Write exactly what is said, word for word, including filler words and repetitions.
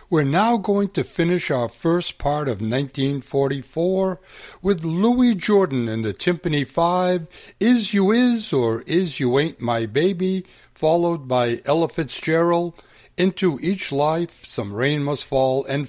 We're now going to finish our first part of nineteen forty-four with Louis Jordan and the Tympany Five, Is You Is or Is You Ain't My Baby, followed by Ella Fitzgerald, Into Each Life, Some Rain Must Fall, and